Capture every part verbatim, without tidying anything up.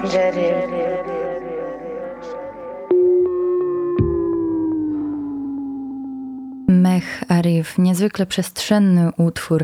Mech Arif, niezwykle przestrzenny utwór,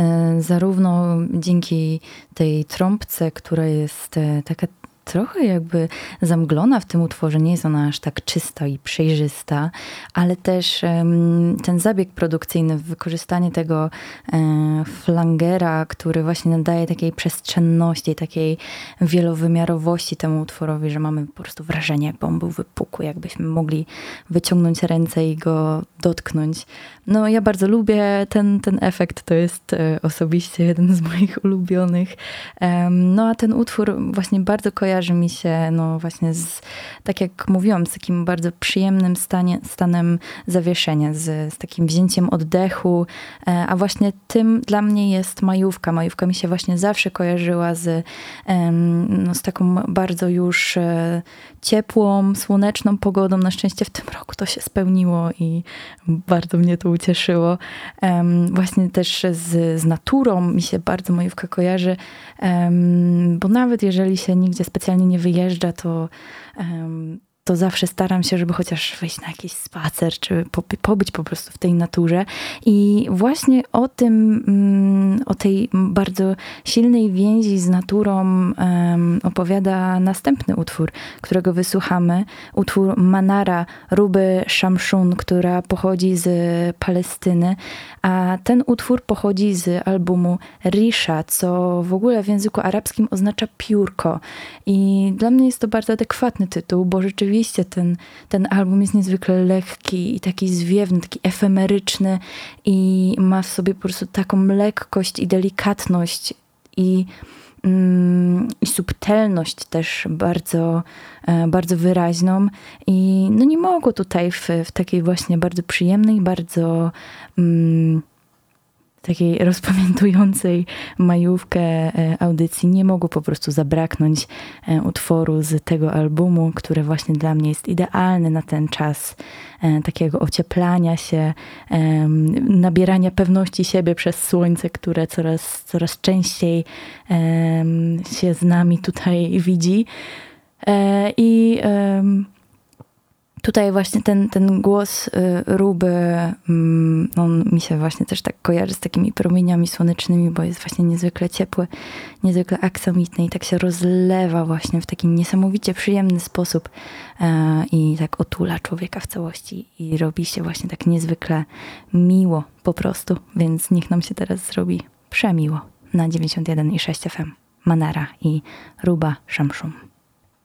zarówno dzięki tej trąbce, która jest taka trochę jakby zamglona w tym utworze, nie jest ona aż tak czysta i przejrzysta, ale też um, ten zabieg produkcyjny, wykorzystanie tego um, flangera, który właśnie nadaje takiej przestrzenności, takiej wielowymiarowości temu utworowi, że mamy po prostu wrażenie, jakby on był wypukły, jakbyśmy mogli wyciągnąć ręce i go dotknąć. No ja bardzo lubię ten, ten efekt, to jest e, osobiście jeden z moich ulubionych. Um, no a ten utwór właśnie bardzo kojarzy mi się, no właśnie z, tak jak mówiłam, z takim bardzo przyjemnym stanie, stanem zawieszenia, z, z takim wzięciem oddechu, e, a właśnie tym dla mnie jest majówka. Majówka mi się właśnie zawsze kojarzyła z, em, no, z taką bardzo już e, ciepłą, słoneczną pogodą. Na szczęście w tym roku to się spełniło i bardzo mnie to ucieszyło. Um, właśnie też z, z naturą mi się bardzo majówka kojarzy, um, bo nawet jeżeli się nigdzie specjalnie nie wyjeżdża, to um, to zawsze staram się, żeby chociaż wyjść na jakiś spacer, czy pobyć po prostu w tej naturze. I właśnie o tym, o tej bardzo silnej więzi z naturą opowiada następny utwór, którego wysłuchamy. Utwór Manara Ruby Shamshun, która pochodzi z Palestyny, a ten utwór pochodzi z albumu Risha, co w ogóle w języku arabskim oznacza piórko. I dla mnie jest to bardzo adekwatny tytuł, bo rzeczywiście ten, ten album jest niezwykle lekki i taki zwiewny, taki efemeryczny i ma w sobie po prostu taką lekkość i delikatność i, mm, i subtelność też bardzo, bardzo wyraźną. I no nie mogło tutaj w, w takiej właśnie bardzo przyjemnej, bardzo mm, takiej rozpamiętującej majówkę audycji nie mogło po prostu zabraknąć utworu z tego albumu, który właśnie dla mnie jest idealny na ten czas takiego ocieplania się, nabierania pewności siebie przez słońce, które coraz, coraz częściej się z nami tutaj widzi. I tutaj właśnie ten, ten głos y, Ruby, mm, on mi się właśnie też tak kojarzy z takimi promieniami słonecznymi, bo jest właśnie niezwykle ciepły, niezwykle aksamitny i tak się rozlewa właśnie w taki niesamowicie przyjemny sposób y, i tak otula człowieka w całości i robi się właśnie tak niezwykle miło po prostu, więc niech nam się teraz zrobi przemiło na dziewięćdziesiąt jeden i sześć F M. Manara i Ruba Shamshun.